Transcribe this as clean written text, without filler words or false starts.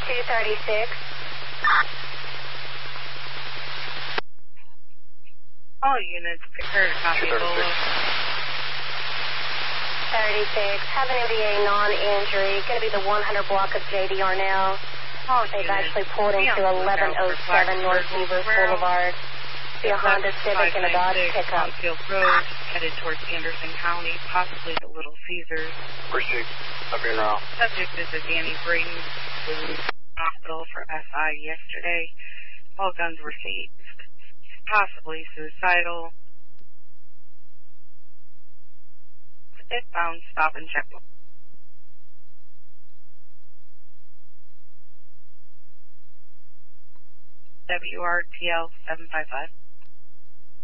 236. All units, prepare to copy Ebola. 36. Have an MVA non-injury. Going to be the 100 block of J.D. Arnell. They've actually pulled into 1107 North Beavers Boulevard. See a Honda Civic and a Dodge pickup. Field Road, headed towards Anderson County, possibly the Little Caesars. Pursuit, up here now. Subject is a Danny Brayton, was in hospital for SI yesterday. All guns were seized. Possibly suicidal. If found, stop and check. WRTL 755.